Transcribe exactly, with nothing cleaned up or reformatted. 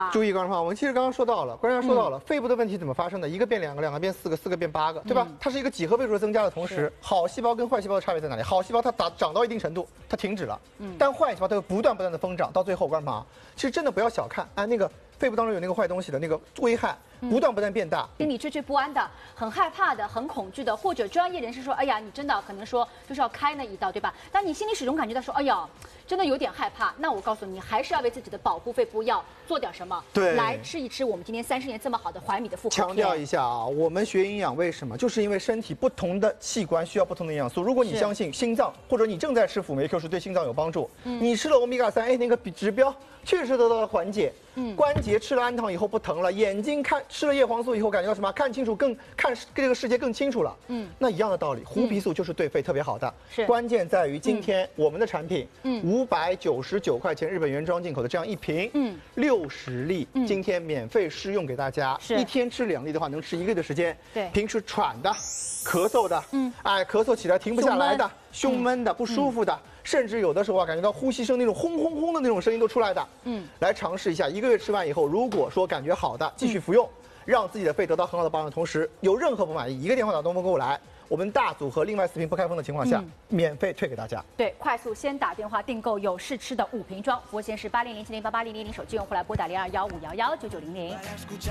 注意，观众朋友，我们其实刚刚说到了，观众说到了、嗯、肺部的问题怎么发生的？一个变两个，两个变四个，四个变八个，对吧？嗯、它是一个几何倍数的增加的同时，好细胞跟坏细胞的差别在哪里？好细胞它长长到一定程度，它停止了，嗯，但坏细胞它会不断不断的疯长，到最后，观众朋友，其实真的不要小看啊那个肺部当中有那个坏东西的那个危害。 不断不断变大， 心里惴惴不安的，很害怕的，很恐惧的，或者专业人士说，哎呀，你真的可能说就是要开那一刀，对吧？但你心里始终感觉到说，哎呀，真的有点害怕。那我告诉你，还是要为自己的保护肺部要做点什么。 对， 来吃一吃我们今天三十年这么好的怀米的复活片。 强调一下啊，我们学营养为什么？就是因为身体不同的器官需要不同的营养素。如果你相信心脏，或者你正在吃辅酶 Q 十对心脏有帮助，嗯、你吃了欧米伽三，哎，那个指标确实得到了缓解。 嗯，关节吃了氨糖以后不疼了，眼睛看吃了叶黄素以后感觉到什么？看清楚更看这个世界更清楚了。嗯，那一样的道理，胡皮素就是对肺特别好的。是，关键在于今天我们的产品，嗯，五百九十九块钱日本原装进口的这样一瓶，嗯，六十粒，今天免费试用给大家。是，一天吃两粒的话，能吃一个月的时间。对，平时喘的、咳嗽的，嗯，哎，咳嗽起来停不下来的，胸闷的、不舒服的。 甚至有的时候啊，感觉到呼吸声那种轰轰轰的那种声音都出来的，嗯，来尝试一下，一个月吃完以后，如果说感觉好的，继续服用，嗯、让自己的肺得到很好的保养的同时，有任何不满意，一个电话打东风购物来，我们大组合另外四瓶不开封的情况下，嗯、免费退给大家。对，快速先打电话订购有试吃的五瓶装，拨线是八零零七零八八零零零，手机用户来拨打零二幺五幺幺九九零零。